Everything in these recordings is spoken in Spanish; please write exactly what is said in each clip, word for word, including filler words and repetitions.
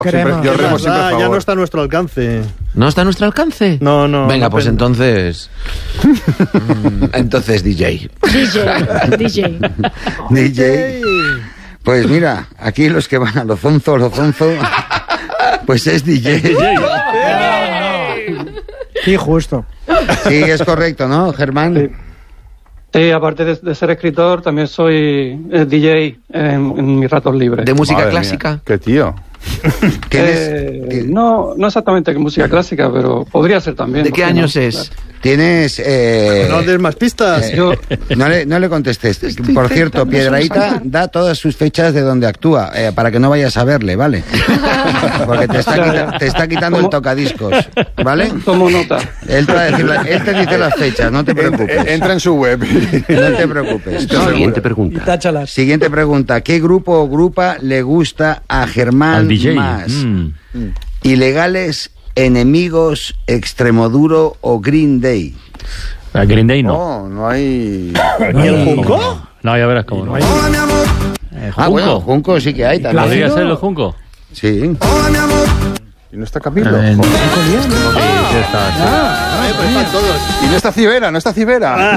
Siempre, yo remo siempre a favor. Ya no está a nuestro alcance. ¿No está a nuestro alcance? No, no. Venga, no pues pen... entonces... entonces D J. D J. D J. D J. Pues mira, aquí los que van a lo zonzo, lo zonzo, pues es D J. D J. Sí, justo. Sí, es correcto, ¿no, Germán? Sí. Sí, aparte de, de ser escritor, también soy eh, D J en, en mis ratos libres. ¿De música Madre clásica? Mía. ¿Qué tío? Eh, no, no exactamente música clásica, pero podría ser también. ¿De qué años no? es? Tienes... Eh, no des más pistas. Eh, Yo... No, le, no le contestes. Estoy Por cierto, Piedrahíta da todas sus fechas de donde actúa, eh, para que no vayas a verle, ¿vale? Porque te está, quita, te está quitando el tocadiscos, ¿vale? Tomo nota. Él te, decir, él te dice las fechas, no te preocupes. Entra en su web. No te preocupes. No, siguiente pregunta. Y táchalas. Siguiente pregunta. ¿Qué grupo o grupa le gusta a Germán Al D J. más? Mm. ¿Ilegales, Enemigos, Extremoduro o Green Day? A Green Day no. No, no hay... ¿Y el Junco? No, ya verás cómo no. Hay... Eh, ah, bueno, Junco sí que hay también. ¿Podría ser el Junco? Sí. ¿Y no está Camilo? Eh, Joder. sí, sí está, sí. Ah, pues están todos. Y no está Cibera, no está Cibera.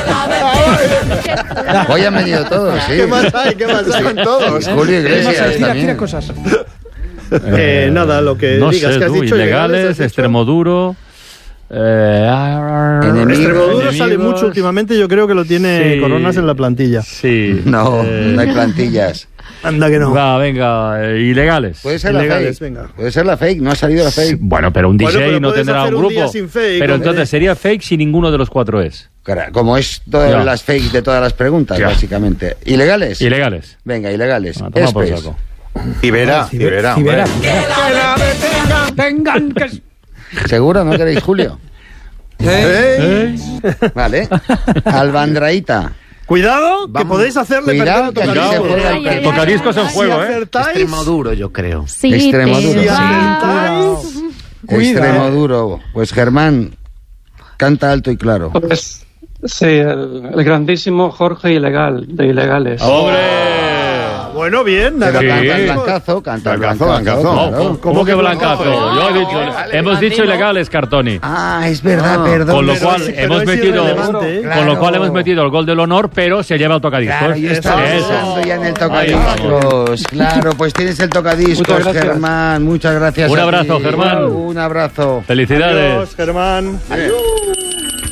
Hoy han venido todos, sí. ¿Qué más hay? ¿Qué más hay? Están todos. Julio Iglesias Tira, también. tira cosas. Eh, nada, lo que no digas sé, que has tú, dicho. ilegales, has dicho. Extremoduro. Eh, Enemigos. Extremoduro enemigos. sale mucho últimamente, yo creo que lo tiene Sí. Coronas en la plantilla. Sí. No, eh, no hay plantillas. Anda que no. Va, venga, eh, ilegales. Puede ser la Ilegales, fake. venga. Puede ser la fake, no ha salido la fake. Bueno, pero un D J Bueno, pero no puedes tendrá hacer un un día grupo. sin fake, pero hombre. entonces sería fake si ninguno de los cuatro es. Cara, como es todas Ya. las fakes de todas las preguntas, Ya. básicamente. ¿Ilegales? Ilegales. Venga, ilegales. Ah, toma por Espes. saco. Cibera, Cibera, hombre. Cibera, Cibera. Tengan que... ¿Seguro? ¿No queréis Julio? ¿Eh? Vale. Albandraíta. Cuidado, que Vamos. podéis hacerle Cuidado, perder que a aquí se tocadiscos. juega el Ay, ay, ay. Tocadiscos en Si juego, ¿eh? acertáis, Extremoduro, yo creo. Sí, Extremoduro. si pero- acertáis, Extremoduro. Pues Germán, canta alto y claro. Pues, sí, el, el grandísimo Jorge Ilegal, de Ilegales. ¡Hombre! bueno, bien. Pero Sí. canta el blancazo, canta el Blancazo, blancazo. blancazo. claro. ¿Cómo que blancazo? Yo he dicho, Vale, hemos vale, dicho no. ilegales, Cartoni. Ah, es verdad, Ah, perdón. Con lo pero cual es- pero hemos es metido, irrelevante, ¿eh? con Claro. lo cual hemos metido el gol del honor, pero se lleva el tocadiscos. Claro, yo estaba Eso. pensando ya en el Ahí tocadiscos. Claro, pues tienes el tocadiscos, Muchas gracias. Germán. Muchas gracias. Un a abrazo, ti. Germán. Un abrazo. Felicidades. Adiós, Germán. Adiós.